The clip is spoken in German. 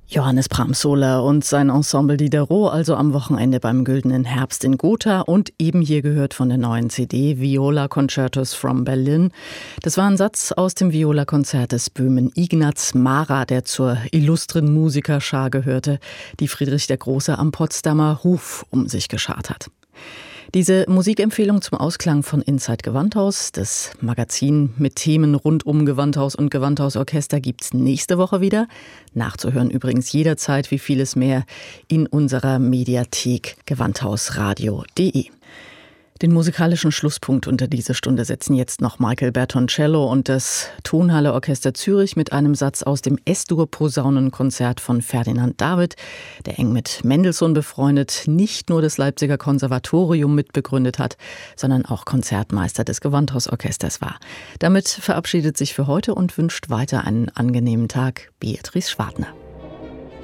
Johannes Pramsola und sein Ensemble Diderot, also am Wochenende beim Güldenen Herbst in Gotha und eben hier gehört von der neuen CD Viola Concertos from Berlin. Das war ein Satz aus dem Viola-Konzert des Böhmen Ignaz Mara, der zur illustren Musikerschar gehörte, die Friedrich der Große am Potsdamer Hof um sich geschart hat. Diese Musikempfehlung zum Ausklang von Inside Gewandhaus, das Magazin mit Themen rund um Gewandhaus und Gewandhausorchester, gibt's nächste Woche wieder. Nachzuhören übrigens jederzeit, wie vieles mehr, in unserer Mediathek gewandhausradio.de. Den musikalischen Schlusspunkt unter diese Stunde setzen jetzt noch Michael Bertoncello und das Tonhalle Orchester Zürich mit einem Satz aus dem S-Dur-Posaunenkonzert von Ferdinand David, der eng mit Mendelssohn befreundet, nicht nur das Leipziger Konservatorium mitbegründet hat, sondern auch Konzertmeister des Gewandhausorchesters war. Damit verabschiedet sich für heute und wünscht weiter einen angenehmen Tag Beatrice Schwartner.